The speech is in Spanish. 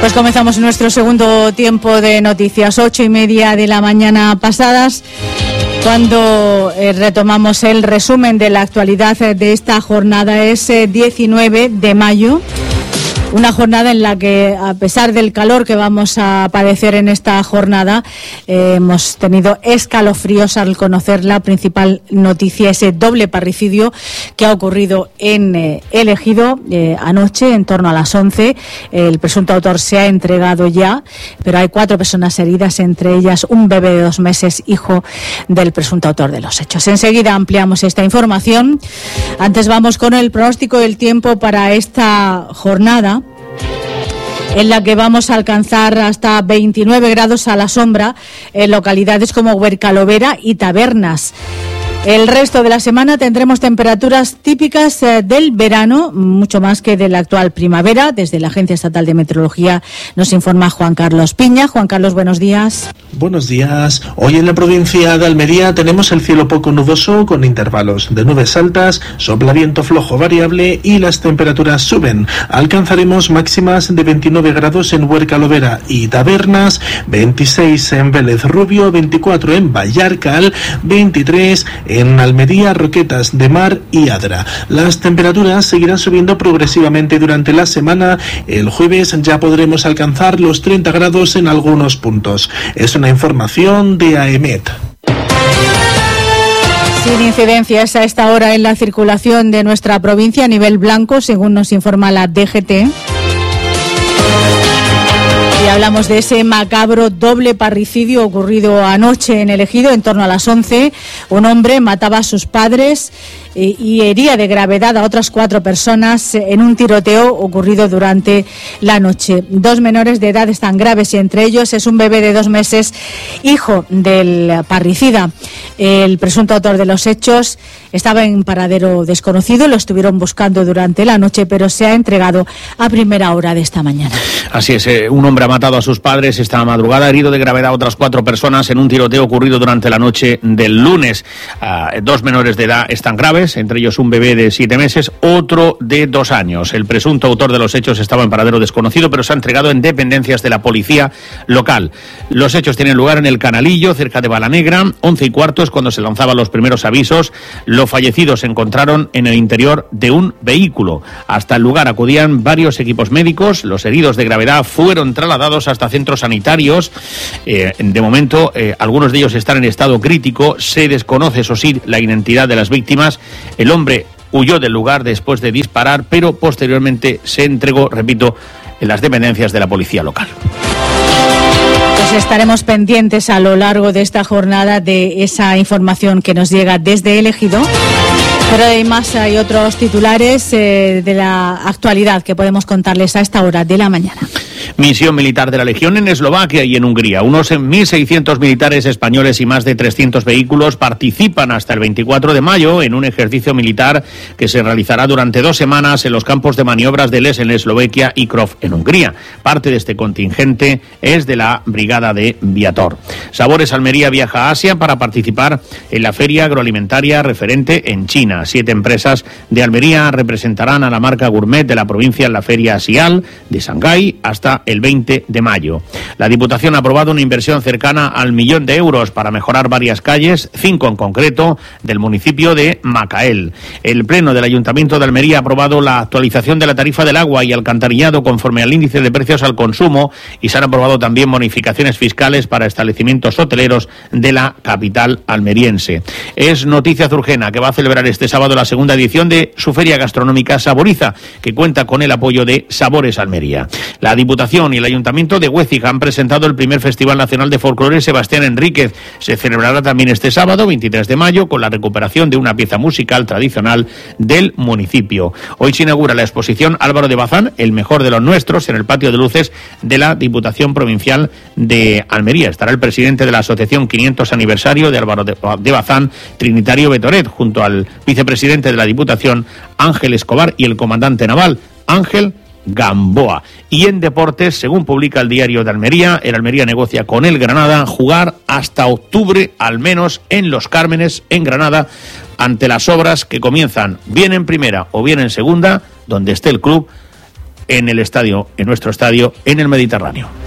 Pues comenzamos nuestro segundo tiempo de noticias, 8:30 de la mañana pasadas, cuando retomamos el resumen de la actualidad de esta jornada. Es 19 de mayo. Una jornada en la que, a pesar del calor que vamos a padecer en esta jornada, hemos tenido escalofríos al conocer la principal noticia, ese doble parricidio que ha ocurrido en El Ejido anoche, en torno a las 11. El presunto autor se ha entregado ya, pero hay 4 personas heridas, entre ellas un bebé de 2 meses, hijo del presunto autor de los hechos. Enseguida ampliamos esta información. Antes vamos con el pronóstico del tiempo para esta jornada, en la que vamos a alcanzar hasta 29 grados a la sombra en localidades como Huercalovera y Tabernas. El resto de la semana tendremos temperaturas típicas del verano, mucho más que de la actual primavera. Desde la Agencia Estatal de Meteorología nos informa Juan Carlos Piña. Juan Carlos, buenos días. Buenos días. Hoy en la provincia de Almería tenemos el cielo poco nuboso con intervalos de nubes altas, sopla viento flojo variable y las temperaturas suben. Alcanzaremos máximas de 29 grados en Huercalovera y Tabernas, 26 en Vélez Rubio, 24 en Vallarcal, 23 en Almería, Roquetas de Mar y Adra. Las temperaturas seguirán subiendo progresivamente durante la semana. El jueves ya podremos alcanzar los 30 grados en algunos puntos. Es una información de AEMET. Sin incidencias a esta hora en la circulación de nuestra provincia a nivel blanco, según nos informa la DGT. Y hablamos de ese macabro doble parricidio ocurrido anoche en El Ejido, en torno a las 11. Un hombre mataba a sus padres y hería de gravedad a otras 4 personas en un tiroteo ocurrido durante la noche. 2 menores de edad están graves y entre ellos es un bebé de 2 meses, hijo del parricida. El presunto autor de los hechos estaba en paradero desconocido, lo estuvieron buscando durante la noche, pero se ha entregado a primera hora de esta mañana. Así es, un hombre ha matado a sus padres esta madrugada, herido de gravedad a otras 4 personas en un tiroteo ocurrido durante la noche del lunes. 2 menores de edad están graves, entre ellos un bebé de 7 meses, otro de 2 años. El presunto autor de los hechos estaba en paradero desconocido, pero se ha entregado en dependencias de la policía local. Los hechos tienen lugar en el Canalillo, cerca de Balanegra, 11:15 cuando se lanzaban los primeros avisos. Los fallecidos se encontraron en el interior de un vehículo. Hasta el lugar acudían varios equipos médicos. Los heridos de gravedad fueron trasladados hasta centros sanitarios. De momento, algunos de ellos están en estado crítico. Se desconoce, eso sí, la identidad de las víctimas. El hombre huyó del lugar después de disparar, pero posteriormente se entregó, repito, en las dependencias de la policía local. Pues estaremos pendientes a lo largo de esta jornada de esa información que nos llega desde El Ejido. Pero además hay otros titulares de la actualidad que podemos contarles a esta hora de la mañana. Misión militar de la Legión en Eslovaquia y en Hungría. Unos 1.600 militares españoles y más de 300 vehículos participan hasta el 24 de mayo en un ejercicio militar que se realizará durante 2 semanas en los campos de maniobras de Les en Eslovaquia y Krov en Hungría. Parte de este contingente es de la Brigada de Viator. Sabores Almería viaja a Asia para participar en la feria agroalimentaria referente en China. 7 empresas de Almería representarán a la marca gourmet de la provincia en la feria Asial de Shanghái hasta el 20 de mayo. La Diputación ha aprobado una inversión cercana al 1 millón de euros para mejorar varias calles, 5 en concreto, del municipio de Macael. El Pleno del Ayuntamiento de Almería ha aprobado la actualización de la tarifa del agua y alcantarillado conforme al índice de precios al consumo y se han aprobado también bonificaciones fiscales para establecimientos hoteleros de la capital almeriense. Es Noticia Zurgena, que va a celebrar este sábado la segunda edición de su feria gastronómica Saboriza, que cuenta con el apoyo de Sabores Almería. La Diputación y el Ayuntamiento de Huéziga han presentado el primer Festival Nacional de Folclore Sebastián Enríquez. Se celebrará también este sábado, 23 de mayo, con la recuperación de una pieza musical tradicional del municipio. Hoy se inaugura la exposición Álvaro de Bazán, el mejor de los nuestros, en el patio de luces de la Diputación Provincial de Almería. Estará el presidente de la Asociación 500 Aniversario de Álvaro de Bazán, Trinitario Betoret, junto al vicepresidente de la Diputación, Ángel Escobar, y el comandante naval, Ángel Gamboa. Y en deportes, según publica el Diario de Almería, el Almería negocia con el Granada jugar hasta octubre, al menos en Los Cármenes, en Granada, ante las obras que comienzan bien en primera o bien en segunda, donde esté el club, en el estadio, en nuestro estadio, en el Mediterráneo.